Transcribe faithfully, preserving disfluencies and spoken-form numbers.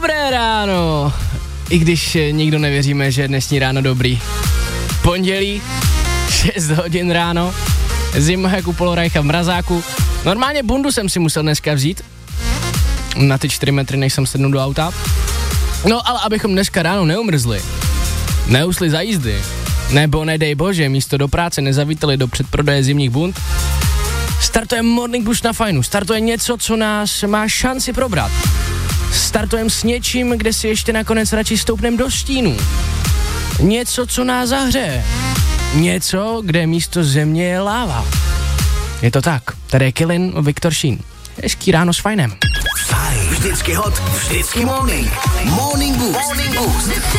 Dobré ráno, i když nikdo nevěříme, že je dnešní ráno dobrý. Pondělí, šest hodin ráno, zima jak u Polorajcha v mrazáku. Normálně bundu jsem si musel dneska vzít, na ty čtyři metry, než jsem sednul do auta. No ale abychom dneska ráno neumrzli, neusli za jízdy, nebo nedej bože, místo do práce nezavítali do předprodeje zimních bund, startujeme Morning Boost na fajnu, startuje něco, co nás má šanci probrat. Startujeme s něčím, kde si ještě nakonec radši stoupneme do stínu. Něco, co nás zahřeje. Něco, kde místo země je láva. Je to tak. Tady je Killin, Viktor Šín. Hezký ráno s fajnem. Fajn, vždycky hot, vždycky morning. Morning Boost. Morning Boost.